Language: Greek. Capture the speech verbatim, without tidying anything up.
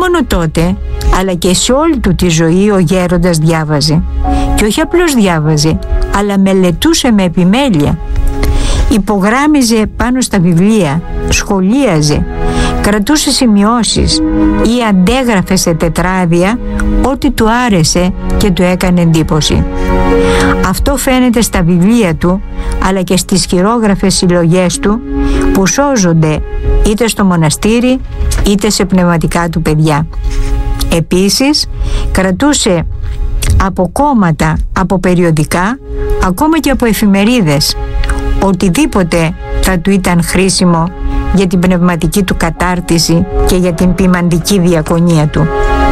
μόνο τότε, αλλά και σε όλη του τη ζωή ο γέροντας διάβαζε. Και όχι απλώς διάβαζε, αλλά μελετούσε με επιμέλεια. Υπογράμμιζε πάνω στα βιβλία, σχολίαζε, κρατούσε σημειώσεις ή αντέγραφε σε τετράδια ό,τι του άρεσε και του έκανε εντύπωση. Αυτό φαίνεται στα βιβλία του, αλλά και στις χειρόγραφες συλλογές του που σώζονται είτε στο μοναστήρι είτε σε πνευματικά του παιδιά. Επίσης κρατούσε από κόμματα, από περιοδικά, ακόμα και από εφημερίδες, οτιδήποτε θα του ήταν χρήσιμο για την πνευματική του κατάρτιση και για την ποιμαντική διακονία του.